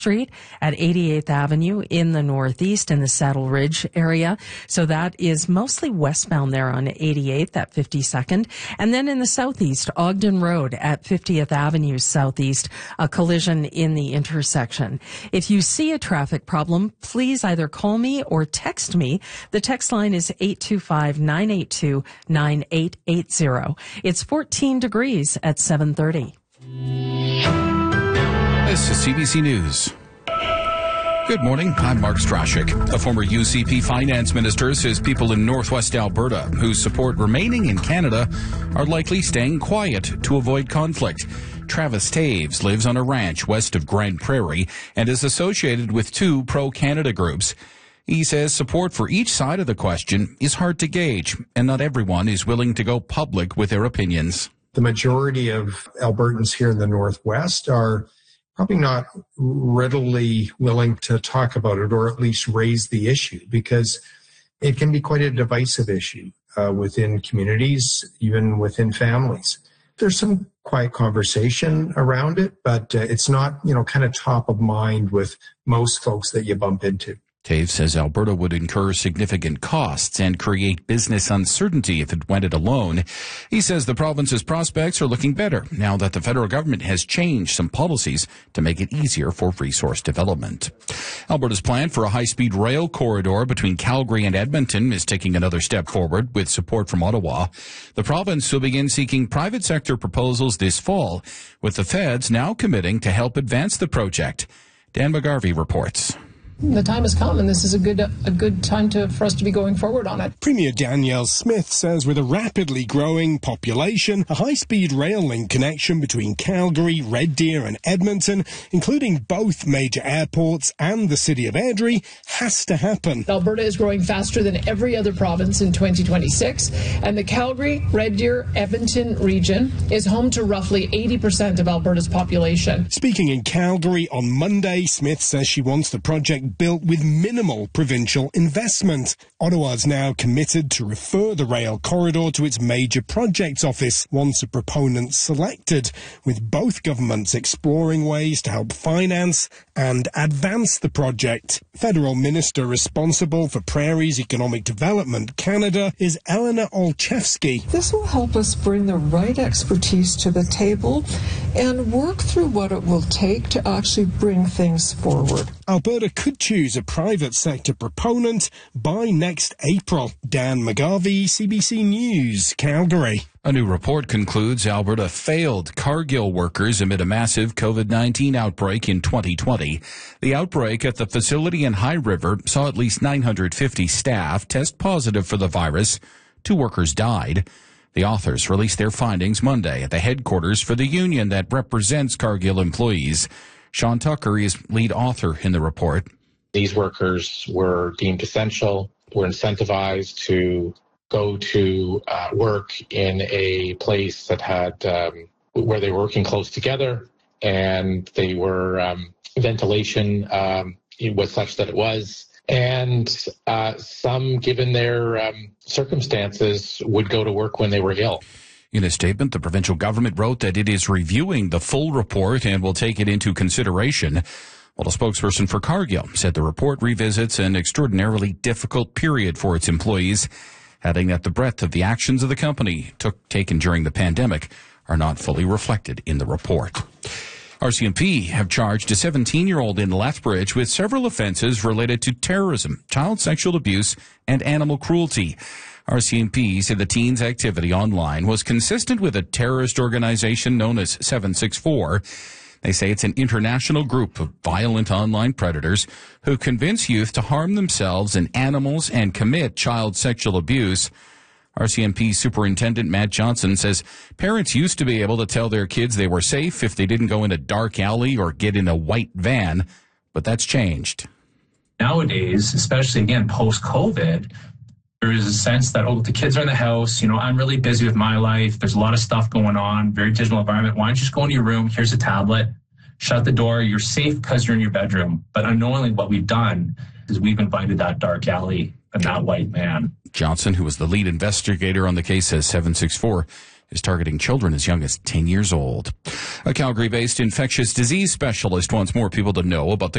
Street at 88th Avenue in the northeast in the Saddle Ridge area. So that is mostly westbound there on 88th at 52nd. And then in the southeast, Ogden Road at 50th Avenue southeast, a collision in the intersection. If you see a traffic problem, please either call me or text me. The text line is 825-982-9880. It's 14 degrees at 7:30. This is CBC News. Good morning. I'm Mark Strachik. A former UCP finance minister says people in northwest Alberta who support remaining in Canada are likely staying quiet to avoid conflict. Travis Taves lives on a ranch west of Grand Prairie and is associated with two pro-Canada groups. He says support for each side of the question is hard to gauge, and not everyone is willing to go public with their opinions. The majority of Albertans here in the Northwest are probably not readily willing to talk about it or at least raise the issue because it can be quite a divisive issue within communities, even within families. There's some quiet conversation around it, but it's not, kind of top of mind with most folks that you bump into. Taves says Alberta would incur significant costs and create business uncertainty if it went it alone. He says the province's prospects are looking better now that the federal government has changed some policies to make it easier for resource development. Alberta's plan for a high-speed rail corridor between Calgary and Edmonton is taking another step forward with support from Ottawa. The province will begin seeking private sector proposals this fall, with the feds now committing to help advance the project. Dan McGarvey reports. The time has come, and this is a good time for us to be going forward on it. Premier Danielle Smith says with a rapidly growing population, a high-speed rail link connection between Calgary, Red Deer and Edmonton, including both major airports and the city of Airdrie, has to happen. Alberta is growing faster than every other province in 2026, and the Calgary, Red Deer, Edmonton region is home to roughly 80% of Alberta's population. Speaking in Calgary on Monday, Smith says she wants the project built with minimal provincial investment. Ottawa's now committed to refer the rail corridor to its major projects office once a proponent's selected, with both governments exploring ways to help finance and advance the project. Federal Minister responsible for Prairie's Economic Development Canada is Eleanor Olszewski. This will help us bring the right expertise to the table and work through what it will take to actually bring things forward. Alberta could choose a private sector proponent by next April. Dan McGarvey, CBC News, Calgary. A new report concludes Alberta failed Cargill workers amid a massive COVID-19 outbreak in 2020. The outbreak at the facility in High River saw at least 950 staff test positive for the virus. 2 workers died. The authors released their findings Monday at the headquarters for the union that represents Cargill employees. Sean Tucker is lead author in the report. These workers were deemed essential, were incentivized to go to work in a place that had where they were working close together, and they were ventilation was such that it was. And some, given their circumstances, would go to work when they were ill. In a statement, the provincial government wrote that it is reviewing the full report and will take it into consideration. While a spokesperson for Cargill said the report revisits an extraordinarily difficult period for its employees, adding that the breadth of the actions of the company taken during the pandemic are not fully reflected in the report. RCMP have charged a 17-year-old in Lethbridge with several offenses related to terrorism, child sexual abuse, and animal cruelty. RCMP said the teen's activity online was consistent with a terrorist organization known as 764. They say it's an international group of violent online predators who convince youth to harm themselves and animals and commit child sexual abuse. RCMP Superintendent Matt Johnson says parents used to be able to tell their kids they were safe if they didn't go in a dark alley or get in a white van, but that's changed. Nowadays, especially again post-COVID, there is a sense that, the kids are in the house, I'm really busy with my life. There's a lot of stuff going on, very digital environment. Why don't you just go into your room? Here's a tablet. Shut the door. You're safe because you're in your bedroom. But unknowingly, what we've done is we've invited that dark alley and that white man. Johnson, who was the lead investigator on the case, says 764 is targeting children as young as 10 years old. A Calgary-based infectious disease specialist wants more people to know about the